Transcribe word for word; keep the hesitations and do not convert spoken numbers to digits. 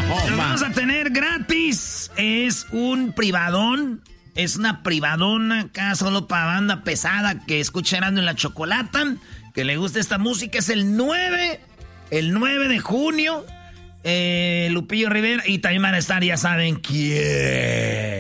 Oh, Lo vamos a tener gratis. Es un privadón. Es una privadona acá solo para banda pesada que escucha Erasmo en la Chocolata. Que le gusta esta música. Es el nueve. El nueve de junio. Eh, Lupillo Rivera. Y también van a estar, ya saben quién.